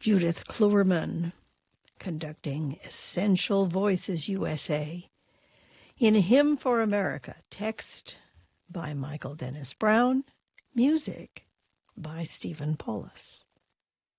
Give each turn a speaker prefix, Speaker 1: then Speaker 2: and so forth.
Speaker 1: Judith Kluwerman, conducting Essential Voices USA. In Hymn for America, text by Michael Dennis Brown, music by Stephen Paulus.